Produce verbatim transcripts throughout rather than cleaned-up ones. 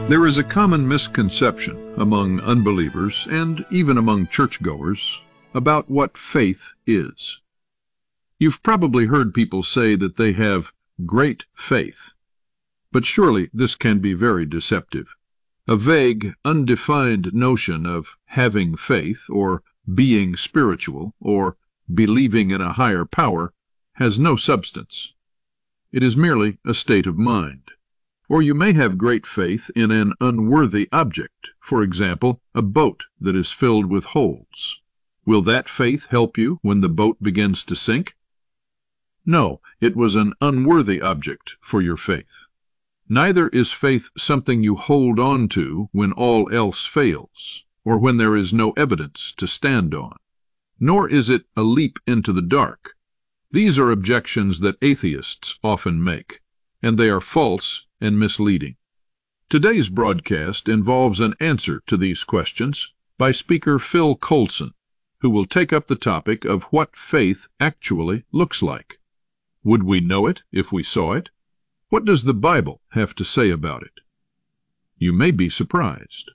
There is a common misconception among unbelievers and even among churchgoers about what faith is. You've probably heard people say that they have great faith, but surely this can be very deceptive. A vague, undefined notion of having faith, or being spiritual, or believing in a higher power has no substance. It is merely a state of mind. Or you may have great faith in an unworthy object, for example, a boat that is filled with holes. Will that faith help you when the boat begins to sink? No, it was an unworthy object for your faith. Neither is faith something you hold on to when all else fails, or when there is no evidence to stand on. Nor is it a leap into the dark. These are objections that atheists often make, and they are false and misleading. Today's broadcast involves an answer to these questions by speaker Phil Colson, who will take up the topic of what faith actually looks like. Would we know it if we saw it? What does the Bible have to say about it? You may be surprised.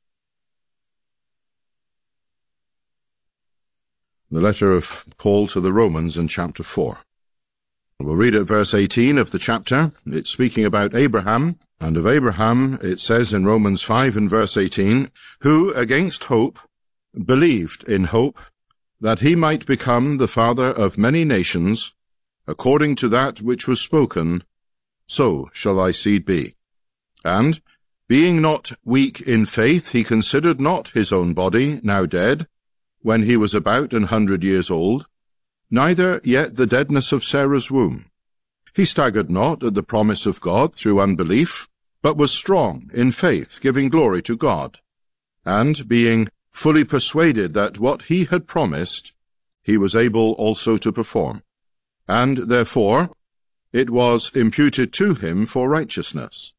The letter of Paul to the Romans in chapter four. We'll read at verse eighteen of the chapter. It's speaking about Abraham, and of Abraham it says in Romans five and verse eighteen, who, against hope, believed in hope, that he might become the father of many nations, according to that which was spoken, so shall thy seed be. And, being not weak in faith, he considered not his own body, now dead, when he was about an hundred years old, neither yet the deadness of Sarah's womb. He staggered not at the promise of God through unbelief, but was strong in faith, giving glory to God, and being fully persuaded that what he had promised, he was able also to perform. And therefore it was imputed to him for righteousness.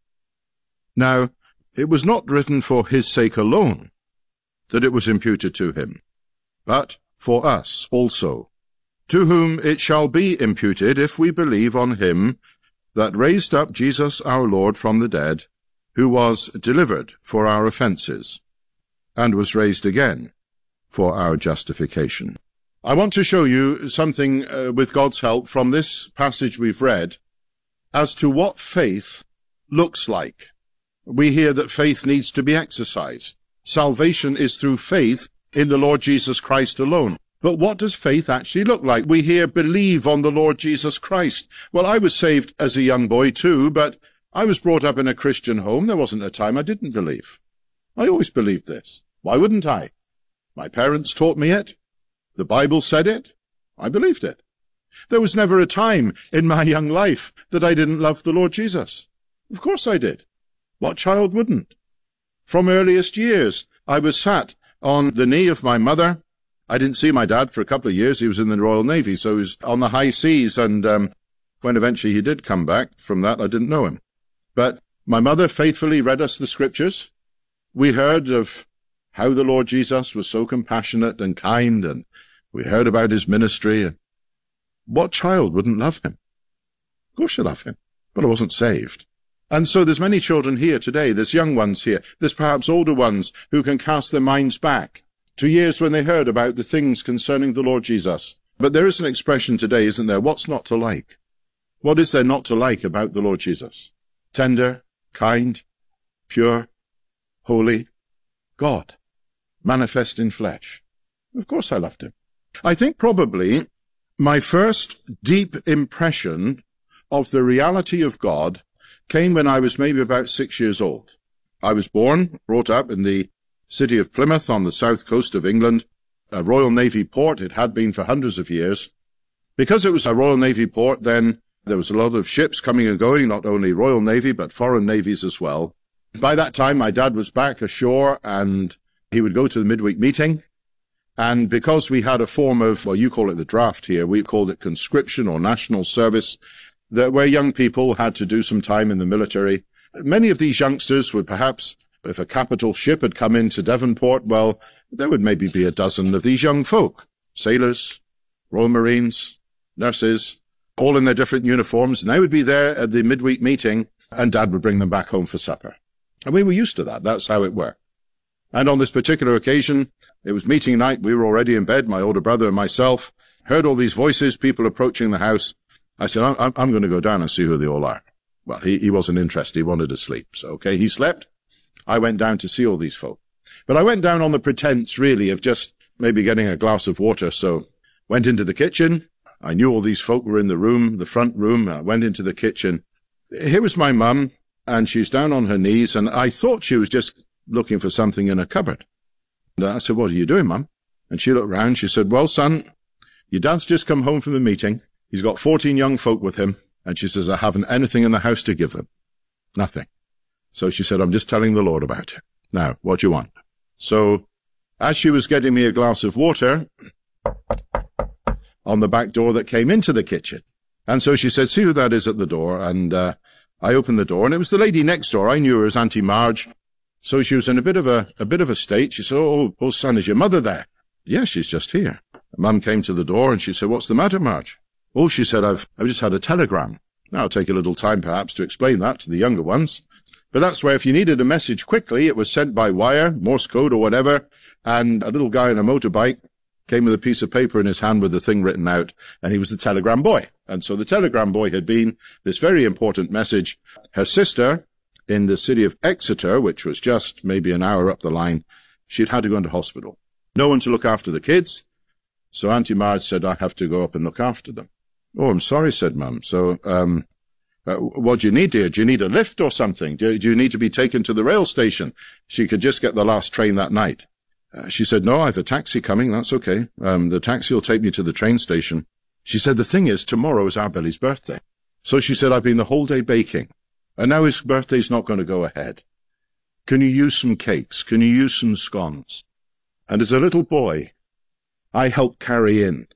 Now it was not written for his sake alone that it was imputed to him, but for us also, to whom it shall be imputed if we believe on him that raised up Jesus our Lord from the dead, who was delivered for our offences, and was raised again for our justification. I want to show you something, uh, with God's help, from this passage we've read, as to what faith looks like. We hear that faith needs to be exercised. Salvation is through faith in the Lord Jesus Christ alone. But what does faith actually look like? We hear, believe on the Lord Jesus Christ. Well, I was saved as a young boy too, but I was brought up in a Christian home. There wasn't a time I didn't believe. I always believed this. Why wouldn't I? My parents taught me it. The Bible said it. I believed it. There was never a time in my young life that I didn't love the Lord Jesus. Of course I did. What child wouldn't? From earliest years, I was sat on the knee of my mother. I didn't see my dad for a couple of years. He was in the Royal Navy, so he was on the high seas, and um, when eventually he did come back from that, I didn't know him. But my mother faithfully read us the Scriptures. We heard of how the Lord Jesus was so compassionate and kind, and we heard about his ministry. And what child wouldn't love him? Of course you love him, but I wasn't saved. And so there's many children here today, there's young ones here, there's perhaps older ones who can cast their minds back to years when they heard about the things concerning the Lord Jesus. But there is an expression today, isn't there? What's not to like? What is there not to like about the Lord Jesus? Tender, kind, pure, holy, God, manifest in flesh. Of course I loved him. I think probably my first deep impression of the reality of God came when I was maybe about six years old. I was born, brought up in the city of Plymouth on the south coast of England, a Royal Navy port. It had been for hundreds of years. Because it was a Royal Navy port, then there was a lot of ships coming and going, not only Royal Navy, but foreign navies as well. By that time, my dad was back ashore, and he would go to the midweek meeting. And because we had a form of, well, you call it the draft here, we called it conscription or national service, that where young people had to do some time in the military. Many of these youngsters would perhaps, if a capital ship had come into Devonport, well, there would maybe be a dozen of these young folk, sailors, Royal Marines, nurses, all in their different uniforms, and they would be there at the midweek meeting, and Dad would bring them back home for supper. And we were used to that. That's how it worked. And on this particular occasion, it was meeting night. We were already in bed, my older brother and myself. Heard all these voices, people approaching the house. I said, I'm, I'm going to go down and see who they all are. Well, he, he wasn't interested. He wanted to sleep. So, okay, he slept. I went down to see all these folk. But I went down on the pretense, really, of just maybe getting a glass of water. So went into the kitchen. I knew all these folk were in the room, the front room. I went into the kitchen. Here was my mum, and she's down on her knees, and I thought she was just looking for something in a cupboard. And I said, what are you doing, Mum? And she looked round. She said, well, son, your dad's just come home from the meeting. He's got fourteen young folk with him. And she says, I haven't anything in the house to give them. Nothing. So she said, I'm just telling the Lord about it. Now, what do you want? So as she was getting me a glass of water on the back door that came into the kitchen. And so she said, see who that is at the door. And uh, I opened the door, and it was the lady next door. I knew her as Auntie Marge. So she was in a bit of a, a bit of a state. She said, oh, oh, son, is your mother there? Yes, she's just here. Mum came to the door, and she said, what's the matter, Marge? Oh, she said, I've, I've just had a telegram. Now, it'll take a little time, perhaps, to explain that to the younger ones. But that's where if you needed a message quickly, it was sent by wire, Morse code or whatever, and a little guy on a motorbike came with a piece of paper in his hand with the thing written out, and he was the telegram boy. And so the telegram boy had been this very important message. Her sister, in the city of Exeter, which was just maybe an hour up the line, she'd had to go into hospital. No one to look after the kids, so Auntie Marge said, I have to go up and look after them. Oh, I'm sorry, said Mum. So, um, uh, what do you need, dear? Do you need a lift or something? Do, do you need to be taken to the rail station? She could just get the last train that night. Uh, she said, no, I have a taxi coming. That's okay. Um, the taxi will take me to the train station. She said, the thing is, tomorrow is our Billy's birthday. So she said, I've been the whole day baking, and now his birthday's not going to go ahead. Can you use some cakes? Can you use some scones? And as a little boy, I helped carry in